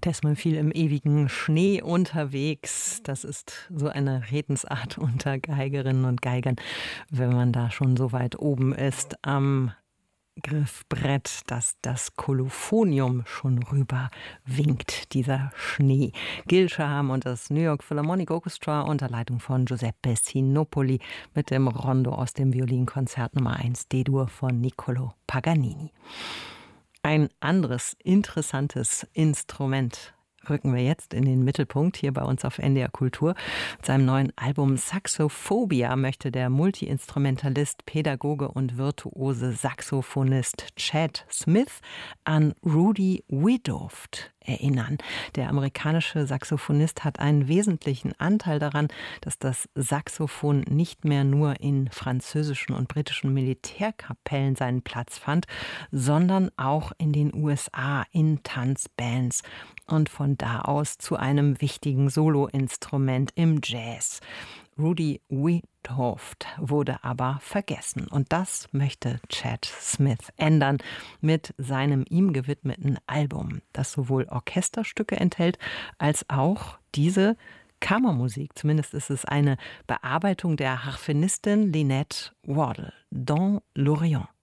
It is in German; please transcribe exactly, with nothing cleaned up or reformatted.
Da ist man viel im ewigen Schnee unterwegs. Das ist so eine Redensart unter Geigerinnen und Geigern, wenn man da schon so weit oben ist am Griffbrett, dass das Kolophonium schon rüber winkt, dieser Schnee. Gil Shaham und das New York Philharmonic Orchestra unter Leitung von Giuseppe Sinopoli mit dem Rondo aus dem Violinkonzert Nummer eins D-Dur von Niccolò Paganini. Ein anderes interessantes Instrument rücken wir jetzt in den Mittelpunkt hier bei uns auf N D R Kultur. Mit seinem neuen Album Saxophobia möchte der Multiinstrumentalist, Pädagoge und virtuose Saxophonist Chad Smith an Rudy Wiedoeft erinnern. Der amerikanische Saxophonist hat einen wesentlichen Anteil daran, dass das Saxophon nicht mehr nur in französischen und britischen Militärkapellen seinen Platz fand, sondern auch in den U S A in Tanzbands und von da aus zu einem wichtigen Soloinstrument im Jazz. Rudy Wiedoeft wurde aber vergessen. Und das möchte Chad Smith ändern mit seinem ihm gewidmeten Album, das sowohl Orchesterstücke enthält, als auch diese Kammermusik. Zumindest ist es eine Bearbeitung der Harfenistin Lynette Wardle, Dans l'Orient.